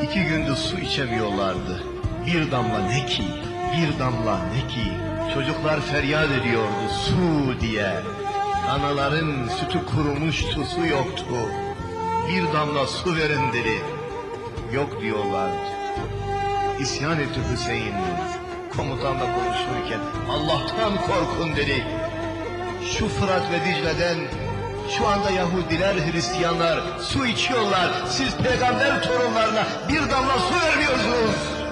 2 gündür su içemiyorlardı. Bir damla ne ki, bir damla ne ki. Çocuklar feryat ediyordu su diye. Anaların sütü kurumuştu, su yoktu. Bir damla su verin dedi. Yok diyorlardı. İsyan etti Hüseyin. Komutanla konuşurken Allah'tan korkun dedi. Şu Fırat ve Dicle'den şu anda Yahudiler, Hristiyanlar su içiyorlar. Siz peygamber torunlarına bir damla su vermiyorsunuz.